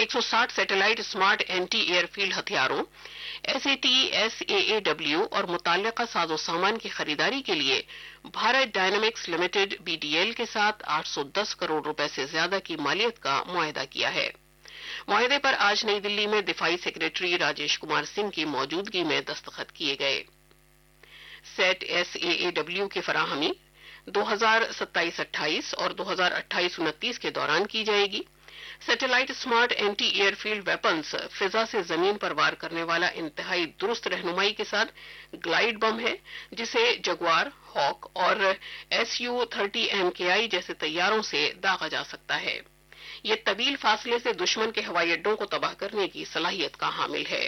160 satellite smart anti airfield हथियारों SAT-SAAW और मुताल्लिका साजो सामान की खरीदारी के लिए भारत डायनामिक्स लिमिटेड BDL के साथ 810 करोड़ रुपए से ज्यादा की मालियत का मुआहदा किया है। मुआहदे पर आज नई दिल्ली में दिफाई सेक्रेटरी राजेश कुमार सिंह की मौजूदगी में दस्तखत किए गए। सेट SAAW की फराहमी 2027-28 और 2028-29 के दौरान की जाएगी। Satellite smart anti airfield weapons फिजा से जमीन पर वार करने वाला इंतहाई दुरुस्त रहनुमाई के साथ ग्लाइड बम है, जिसे जगुआर, हॉक और Su-30 MKI जैसे तैयारों से दागा जा सकता है। ये तवील फासले से दुश्मन के हवाई अड्डों को तबाह करने की सलाहियत का हामिल है।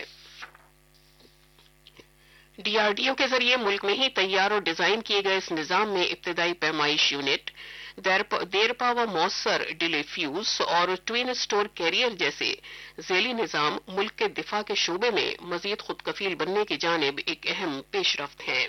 DRDO के जरिए मुल्क में ही तैयार और डिजाइन किए गए इस निजाम में इब्तदाई पैमाइश यूनिट, देरपा व मौसर डिले फ्यूज और ट्विन स्टोर कैरियर जैसे झेली निजाम मुल्क के दिफा के शोबे में मजीद खुद कफील बनने की जानिब एक अहम पेशरफ्त है।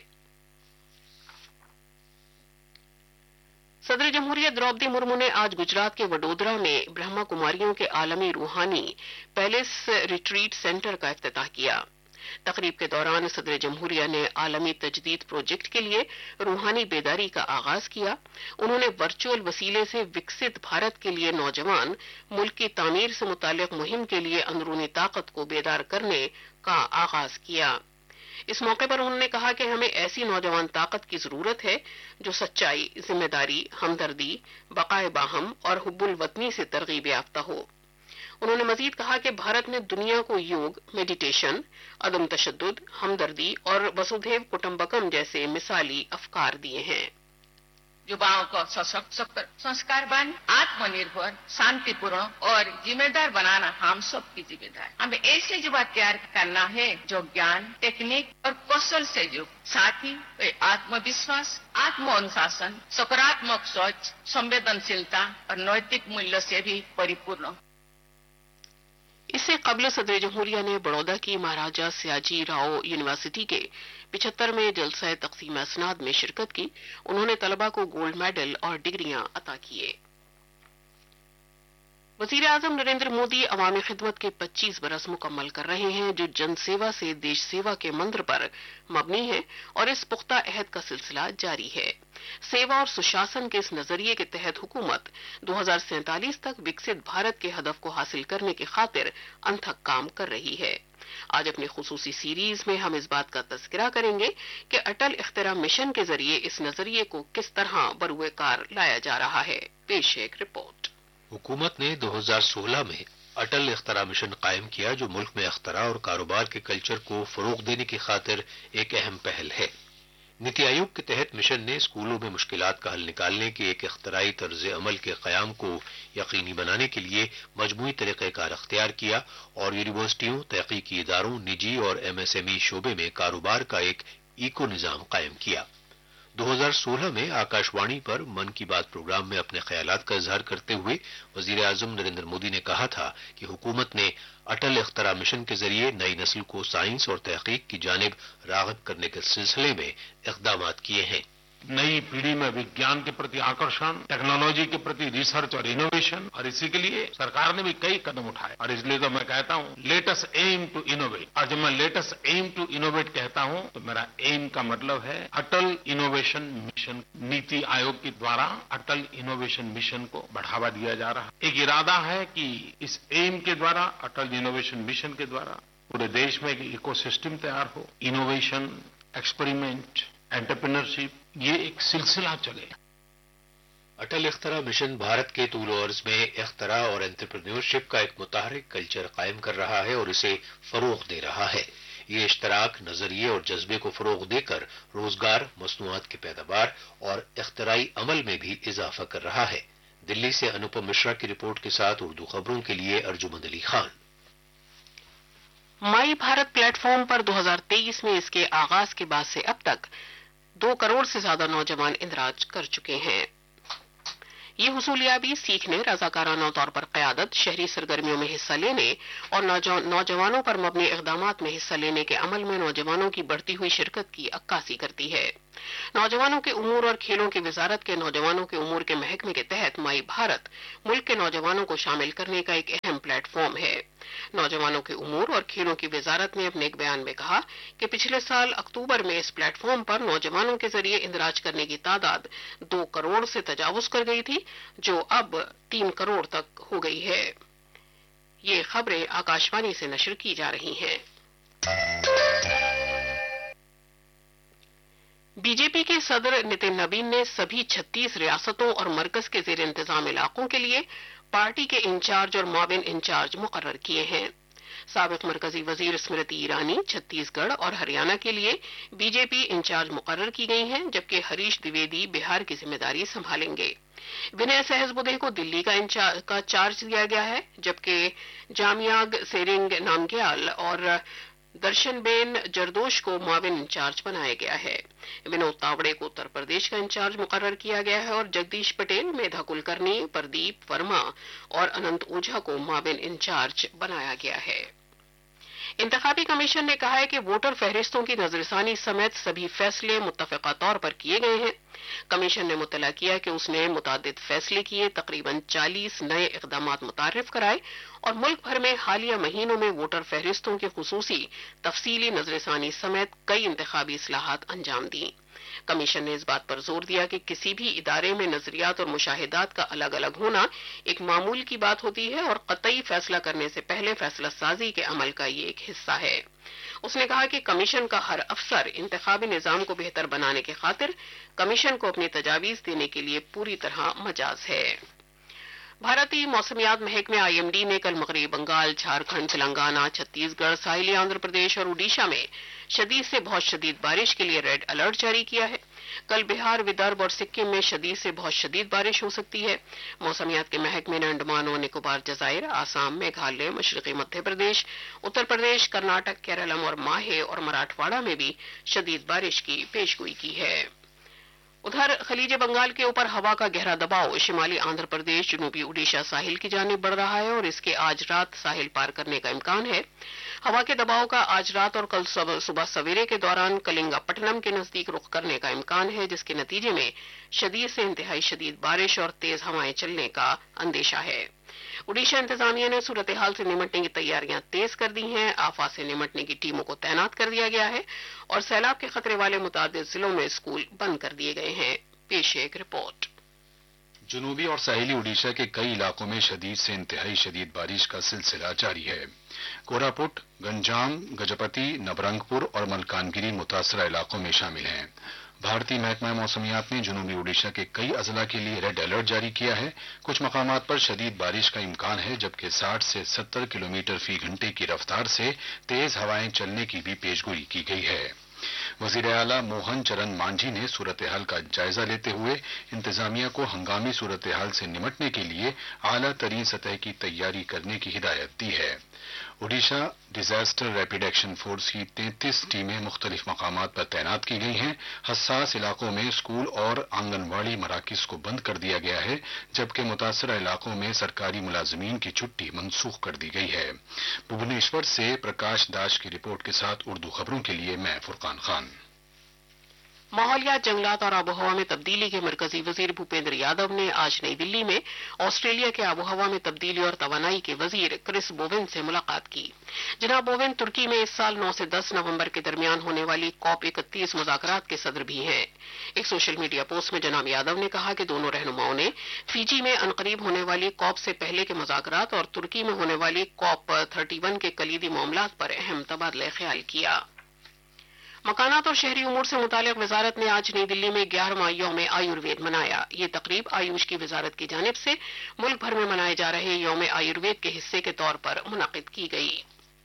सदर जमहूरियत द्रौपदी मुर्मू ने आज गुजरात के वडोदरा में ब्रह्मा कुमारियों के आलमी रूहानी पैलेस रिट्रीट सेंटर का इफ्तिताह किया। तकरीब के दौरान सदर जमहूरिया ने आलमी तजदीद प्रोजेक्ट के लिए रूहानी बेदारी का आगाज किया। उन्होंने वर्चुअल वसीले से विकसित भारत के लिए नौजवान मुल्क की तामीर से मुताल्लिक मुहिम के लिए अंदरूनी ताकत को बेदार करने का आगाज किया। इस मौके पर उन्होंने कहा कि हमें ऐसी नौजवान ताकत की जरूरत है जो सच्चाई, जिम्मेदारी, हमदर्दी, बकाए बाहम और हुब्बुल वतनी से तरगीब याफ्ता हो। उन्होंने मजीद कहा कि भारत ने दुनिया को योग, मेडिटेशन, अदम तशद्दुद, हमदर्दी और वसुधैव कुटुंबकम जैसे मिसाली अफकार दिए हैं। युवाओं को सशक्त, संस्कारवान, आत्मनिर्भर, शांतिपूर्ण और जिम्मेदार बनाना हम सब की जिम्मेदारी। हमें ऐसे युवा तैयार करना है जो ज्ञान, टेक्निक और कौशल से युक्त, साथ ही आत्मविश्वास, आत्म अनुशासन, सकारात्मक सोच, संवेदनशीलता और नैतिक मूल्य से भी परिपूर्ण। इससे कबल सदर जमहूरिया ने बड़ौदा की महाराजा सयाजी राव यूनिवर्सिटी के 75वें जलसा तकसीम असनाद में शिरकत की। उन्होंने तलबा को गोल्ड मेडल और डिग्रियां अता किए। वजीर आजम नरेंद्र मोदी अवामी खिदमत के 25 बरस मुकम्मल कर रहे हैं, जो जन सेवा से देश सेवा के मंत्र पर मबनी है और इस पुख्ता अहद का सिलसिला जारी है। सेवा और सुशासन के इस नजरिए के तहत हुकूमत 2047 तक विकसित भारत के हदफ को हासिल करने की खातिर अनथक काम कर रही है। आज अपनी खुसूसी सीरीज में हम इस बात का तज़किरा करेंगे कि अटल इख्तिरा मिशन के जरिए इस नजरिए को किस तरह बरूए कार लाया जा रहा है। पेश है एक रिपोर्ट। हुकूमत ने 2016 में अटल इख्तिरा मिशन कायम किया, जो मुल्क में इख्तिरा और कारोबार के कल्चर को फरोग देने की खातिर एक अहम पहल है। नीति आयोग के तहत मिशन ने स्कूलों में मुश्किलात का हल निकालने के एक इख्तिराई तर्ज अमल के क़याम को यकीनी बनाने के लिए मजमूई तरीक़ेकार अख्तियार किया और यूनिवर्सिटियों, तहक़ीक़ी इदारों, निजी और MSME शोबे में कारोबार का एक इको निज़ाम कायम किया। 2016 में आकाशवाणी पर मन की बात प्रोग्राम में अपने ख्यालात का इजहार करते हुए वजीर आजम नरेंद्र मोदी ने कहा था कि हुकूमत ने अटल इख्तिरा मिशन के जरिए नई नस्ल को साइंस और तहकीक की जानिब राग़िब करने के सिलसिले में इक़दामात किए हैं। नई पीढ़ी में विज्ञान के प्रति आकर्षण, टेक्नोलॉजी के प्रति रिसर्च और इनोवेशन, और इसी के लिए सरकार ने भी कई कदम उठाए। और इसलिए तो मैं कहता हूं let us M to innovate. और जब मैं let us M to innovate कहता हूं तो मेरा एम का मतलब है अटल इनोवेशन मिशन। नीति आयोग के द्वारा अटल इनोवेशन मिशन को बढ़ावा दिया जा रहा है। एक इरादा है कि इस एम के द्वारा, अटल इनोवेशन मिशन के द्वारा पूरे देश में एक इकोसिस्टम तैयार हो। इनोवेशन, एक्सपेरिमेंट, एंटरप्रेन्योरशिप, ये एक सिलसिला चले। अटल इख्तिरा मिशन भारत के तूल अर्ज में इख्तिरा और एंटरप्रेन्योरशिप का एक मुतहरिक कल्चर कायम कर रहा है और इसे फरोग दे रहा है। ये इश्तराक, नजरिए और जज्बे को फरोग देकर रोजगार, मसनूआत की पैदावार और इख्तिराई अमल में भी इजाफा कर रहा है। दिल्ली से अनुपम मिश्रा की रिपोर्ट के साथ उर्दू खबरों के लिए अर्जुमंद अली खान। माई भारत प्लेटफॉर्म पर 2023 में इसके आगाज के बाद से अब तक 2 करोड़ से ज्यादा नौजवान इंदराज कर चुके हैं। ये हुसूलियाबी सीखने, रजाकाराना तौर पर क़यादत, शहरी सरगर्मियों में हिस्सा लेने और नौजवानों पर मबनी इक़दामात में हिस्सा लेने के अमल में नौजवानों की बढ़ती हुई शिरकत की अक्कासी करती है। नौजवानों के उमूर और खेलों की वजारत के नौजवानों के उमूर के महकमे के तहत माई भारत मुल्क के नौजवानों को शामिल करने का एक अहम प्लेटफॉर्म है। नौजवानों के उमूर और खेलों की वजारत ने अपने एक बयान में कहा कि पिछले साल अक्टूबर में इस प्लेटफॉर्म पर नौजवानों के जरिए इंदराज करने की तादाद 2 करोड़ से तजावुज कर गई थी, जो अब 3 करोड़ तक हो गई है। ये खबरें आकाशवाणी से नशर की जा रही हैं। बीजेपी के सदर नितिन नबीन ने सभी 36 रियासतों और मरकज के जेर इंतजाम इलाकों के लिए पार्टी के इंचार्ज और मुआविन इंचार्ज मुकर्रर किए हैं। साबिक मरकजी वजीर स्मृति ईरानी छत्तीसगढ़ और हरियाणा के लिए बीजेपी इंचार्ज मुकर्रर की गई हैं, जबकि हरीश द्विवेदी बिहार की जिम्मेदारी संभालेंगे। विनय सहसबुदे को दिल्ली का चार्ज दिया गया है, जबकि जामियाग सेरिंग नामग्याल और दर्शनबेन जरदोश को मुआविन इंचार्ज बनाया गया है। विनोद तावड़े को उत्तर प्रदेश का इंचार्ज मुकर्रर किया गया है और जगदीश पटेल, मेधा कुलकर्णी, प्रदीप वर्मा और अनंत ओझा को मुआविन इंचार्ज बनाया गया है। इंतखाबी कमीशन ने कहा है कि वोटर फहरिस्तों की नजरसानी समेत सभी फैसले मुत्तफिका तौर पर किए गए हैं। कमीशन ने मुतला किया कि उसने मुतादिद फैसले किए, तकरीबन 40 नए इकदामात मुतारिफ कराए और मुल्क भर में हालिया महीनों में वोटर फहरिस्तों की खुसूसी तफसीली नजरसानी समेत कई इंतखाबी इस्लाहात अंजाम दी। कमीशन ने इस बात पर जोर दिया कि किसी भी इदारे में नजरियात और मुशाहिदात का अलग अलग होना एक मामूल की बात होती है और कतई फैसला करने से पहले फैसला साजी के अमल का ये एक हिस्सा है। उसने कहा कि कमीशन का हर अफसर इंतखाबी निजाम को बेहतर बनाने की खातिर कमीशन को अपनी तजावीज देने के लिए पूरी तरह मजाज है। भारतीय मौसमियात महकमे आईएमडी ने कल मगरबी बंगाल, झारखंड, तेलंगाना, छत्तीसगढ़, साहिली आंध्र प्रदेश और उड़ीसा में शदीद से बहुत शदीद बारिश के लिए रेड अलर्ट जारी किया है। कल बिहार, विदर्भ और सिक्किम में शदीद से बहुत शदीद बारिश हो सकती है। मौसमियात के महकमे ने अंडमान और निकोबार जजायर, आसाम, मेघालय, मशरकी मध्य प्रदेश, उत्तर प्रदेश, कर्नाटक, केरलम और माहे और मराठवाड़ा में भी शदीद बारिश की पेशगोई की है। उधर खलीज बंगाल के ऊपर हवा का गहरा दबाव शिमाली आंध्र प्रदेश, जनूबी उड़ीसा साहिल की जानिब बढ़ रहा है और इसके आज रात साहिल पार करने का इम्कान है। हवा के दबाव का आज रात और कल सुबह सवेरे के दौरान कलिंगापट्टनम के नजदीक रुख करने का इम्कान है, जिसके नतीजे में शदीद से इंतहाई शदीद बारिश और तेज हवाएं चलने का अंदेशा है। उड़ीसा इंतजामिया ने सूरत हाल से निमटने की तैयारियां तेज कर दी हैं। आफत से निमटने की टीमों को तैनात कर दिया गया है और सैलाब के खतरे वाले मुतादिद जिलों में स्कूल बंद कर दिए गए हैं। पेश है एक रिपोर्ट। जनूबी और साहिली उड़ीसा के कई इलाकों में शदीद से इंतहाई शदीद बारिश का सिलसिला जारी है। कोरापुट, गंजाम, गजपति, नवरंगपुर और मलकानगिरी मुतासरा इलाकों में शामिल हैं। भारतीय महकमा मौसमियात ने जनूबी उड़ीसा के कई अजला के लिए रेड अलर्ट जारी किया है। कुछ मकामात पर शदीद बारिश का इम्कान है, जबकि 60 से 70 किलोमीटर फी घंटे की रफ्तार से तेज हवाएं चलने की भी पेशगोई की गई है। वजीर आला मोहन चरण मांझी ने सूरत हाल का जायजा लेते हुए इंतजामिया को हंगामी सूरत हाल से निमटने के लिए आला तरीन सतह की तैयारी करने की हिदायत दी है। Odisha disaster rapid action force की 33 टीमें मुख्तलिफ मकामात पर तैनात की गई हैं। हसास इलाकों में स्कूल और आंगनवाड़ी मराकिज को बंद कर दिया गया है, जबकि मुतासरा इलाकों में सरकारी मुलाजमीन की छुट्टी मनसूख कर दी गई है। भुवनेश्वर से प्रकाश दास की रिपोर्ट के साथ उर्दू खबरों के लिए मैं फुरकान खान। माहौलियात, जंगलात और आबोहवा में तब्दीली के मरकजी वजीर भूपेंद्र यादव ने आज नई दिल्ली में ऑस्ट्रेलिया के आबोहवा में तब्दीली और तवानाई के वजीर क्रिस बोवेन से मुलाकात की। जनाब बोवेन तुर्की में इस साल 9 से 10 नवंबर के दरमियान होने वाली कॉप 31 मुज़ाकरात के सदर भी हैं। एक सोशल मीडिया पोस्ट में जनाब यादव ने कहा कि दोनों रहनुमाओं ने फीजी में अनकरीब होने वाली कॉप से पहले के मुज़ाकरात और तुर्की में होने वाली कॉप 31 के कलीदी मामलात पर अहम तबादला ख्याल किया। मकानात और शहरी उमूर से मुतालिक वजारत ने आज नई दिल्ली में 11वां यौम आयुर्वेद मनाया। ये तकरीब आयुष की वजारत की जानिब से मुल्क भर में मनाए जा रहे यौम आयुर्वेद के हिस्से के तौर पर मुनक़िद की गई।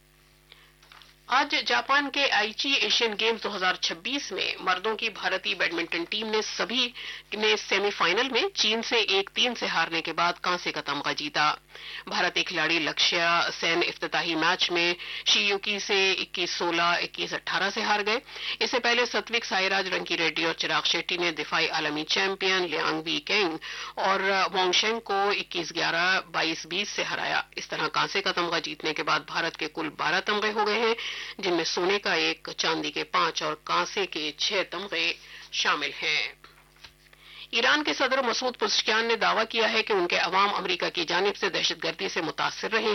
आज जापान के आईची एशियन गेम्स 2026 में मर्दों की भारतीय बैडमिंटन टीम ने सेमीफाइनल में चीन से 1-3 से हारने के बाद कांसे का तमगा जीता। भारतीय खिलाड़ी लक्ष्य सेन इफ्तिताही मैच में शीयुकी से 21-16, 21-18 से हार गए। इससे पहले सत्विक साईराज, रंकी रेड्डी और चिराग शेट्टी ने दिफाई आलमी चैंपियन लियांग बी केंग और वोंगशेंग को 21-11, 22-20 से हराया। इस तरह कांसे का तमगा जीतने के बाद भारत के कुल 12 तमगे हो गए हैं, जिनमें सोने का 1, चांदी के 5 और कांसे के 6 तमगे शामिल हैं। ईरान के सदर मसूद पुज़ेशकियान ने दावा किया है कि उनके अवाम अमेरिका की जानिब से दहशतगर्दी से मुतासिर रहे